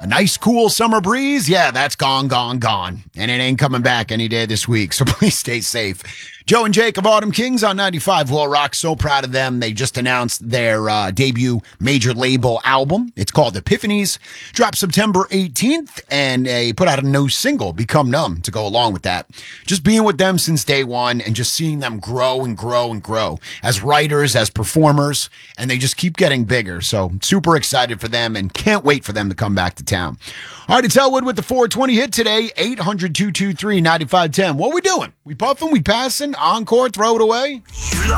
A nice, cool summer breeze, yeah, that's gone, gone, gone. And it ain't coming back any day this week, so please stay safe. Joe and Jake of Autumn Kings on 95 Will Rock. So proud of them. They just announced their debut major label album. It's called Epiphanies. Dropped September 18th, and they put out a new single, Become Numb, to go along with that. Just being with them since day one and just seeing them grow and grow and grow as writers, as performers, and they just keep getting bigger. So super excited for them and can't wait for them to come back to town. All right, it's Elwood with the 420 hit today, 800-223-9510. What we doing? We puffing? We passing? Encore? Throw it away?